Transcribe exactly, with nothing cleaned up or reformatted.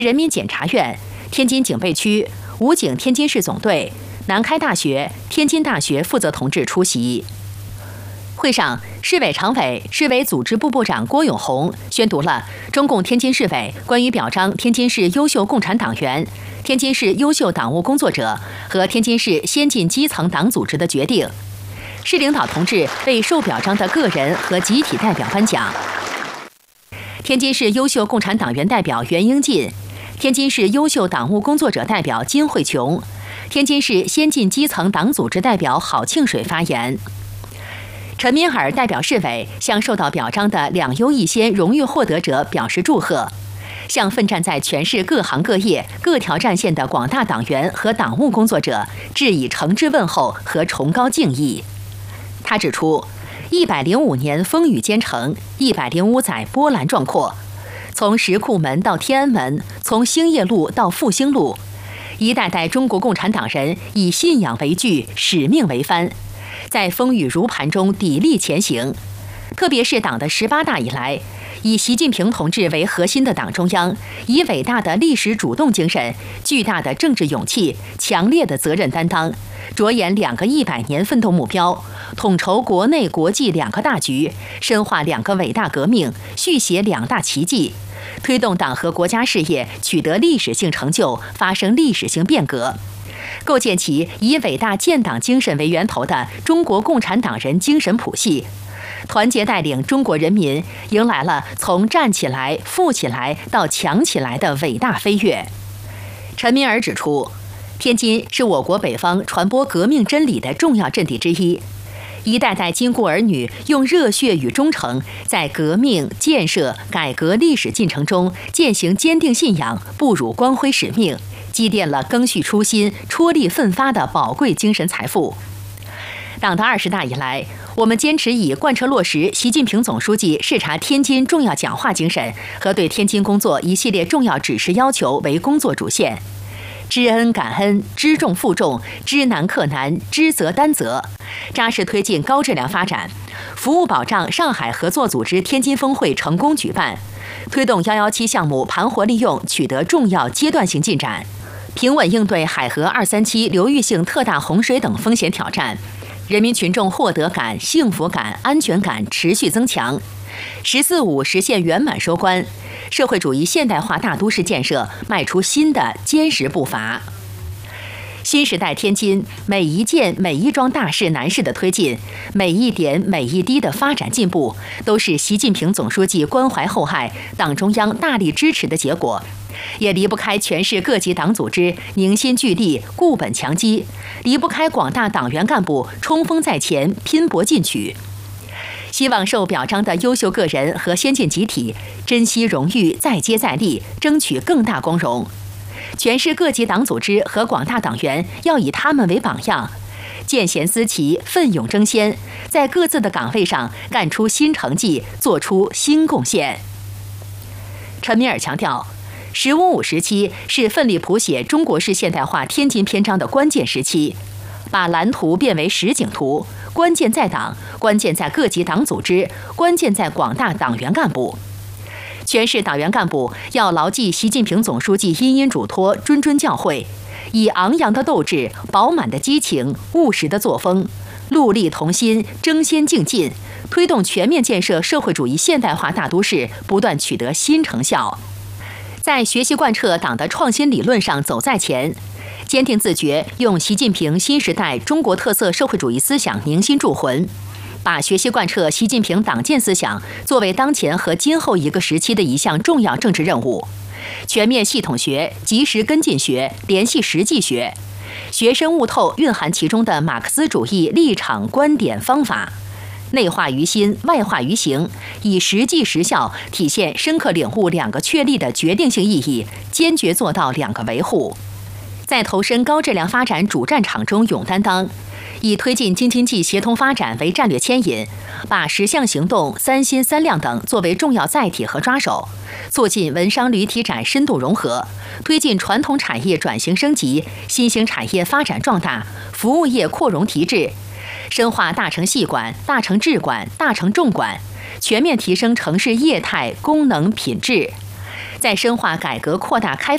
人民检察院、天津警备区、武警天津市总队、南开大学、天津大学负责同志出席。会上，市委常委、市委组织部部长郭永红宣读了中共天津市委关于表彰天津市优秀共产党员、天津市优秀党务工作者和天津市先进基层党组织的决定。市领导同志为受表彰的个人和集体代表颁奖。天津市优秀共产党员代表袁英进，天津市优秀党务工作者代表金慧琼，天津市先进基层党组织代表郝庆水发言。陈敏尔代表市委向受到表彰的两优一先荣誉获得者表示祝贺，向奋战在全市各行各业各条战线的广大党员和党务工作者致以诚挚问候和崇高敬意。他指出，一百零五年风雨兼程，一百零五载波澜壮阔，从石库门到天安门，从兴业路到复兴路，一代代中国共产党人以信仰为据，使命为帆，在风雨如磐中砥砺前行。特别是党的十八大以来，以习近平同志为核心的党中央，以伟大的历史主动精神、巨大的政治勇气、强烈的责任担当，着眼两个一百年奋斗目标，统筹国内国际两个大局，深化两个伟大革命，续写两大奇迹，推动党和国家事业取得历史性成就，发生历史性变革，构建起以伟大建党精神为源头的中国共产党人精神谱系，团结带领中国人民迎来了从站起来、富起来到强起来的伟大飞跃。陈敏尔指出，天津是我国北方传播革命真理的重要阵地之一，一代代巾帼儿女用热血与忠诚，在革命、建设、改革历史进程中践行坚定信仰，不辱光辉使命，积淀了赓续初心、踔厉奋发的宝贵精神财富。党的二十大以来，我们坚持以贯彻落实习近平总书记视察天津重要讲话精神和对天津工作一系列重要指示要求为工作主线，知恩感恩，知重负重，知难克难，知责担责，扎实推进高质量发展，服务保障上海合作组织天津峰会成功举办，推动幺幺七项目盘活利用取得重要阶段性进展，平稳应对海河二三七流域性特大洪水等风险挑战，人民群众获得感、幸福感、安全感持续增强，十四五实现圆满收官，社会主义现代化大都市建设迈出新的坚实步伐。新时代天津每一件每一桩大事难事的推进，每一点每一滴的发展进步，都是习近平总书记关怀厚爱、党中央大力支持的结果，也离不开全市各级党组织凝心聚力、固本强基，离不开广大党员干部冲锋在前、拼搏进取。希望受表彰的优秀个人和先进集体珍惜荣誉，再接再厉，争取更大光荣。全市各级党组织和广大党员要以他们为榜样，见贤思齐，奋勇争先，在各自的岗位上干出新成绩，做出新贡献。陈敏尔强调，十五五时期是奋力谱写中国式现代化天津篇章的关键时期，把蓝图变为实景图，关键在党，关键在各级党组织，关键在广大党员干部。全市党员干部要牢记习近平总书记殷殷嘱托、谆谆教诲，以昂扬的斗志、饱满的激情、务实的作风，戮力同心，争先竞进，推动全面建设社会主义现代化大都市不断取得新成效。在学习贯彻党的创新理论上走在前，坚定自觉用习近平新时代中国特色社会主义思想凝心铸魂，把学习贯彻习近平党建思想作为当前和今后一个时期的一项重要政治任务，全面系统学、及时跟进学、联系实际学，学深悟透蕴含其中的马克思主义立场、观点、方法，内化于心，外化于行，以实际实效体现深刻领悟两个确立的决定性意义，坚决做到两个维护，在投身高质量发展主战场中勇担当，以推进京津冀协同发展为战略牵引，把十项行动、三新三亮等作为重要载体和抓手，促进文商旅体展深度融合，推进传统产业转型升级、新兴产业发展壮大、服务业扩容提质，深化大城细管、大城治管、大城重管，全面提升城市业态、功能、品质，在深化改革扩大开放